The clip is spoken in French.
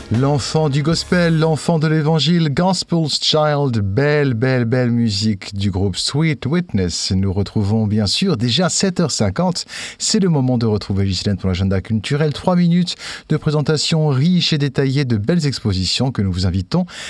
L'enfant du gospel, l'enfant de l'évangile, Gospel's Child, belle musique du groupe Sweet Witness. Nous retrouvons bien sûr déjà 7h50. C'est le moment de retrouver Ghislaine pour l'agenda culturel. 3 minutes de présentation riche et détaillée de belles expositions que nous vous invitons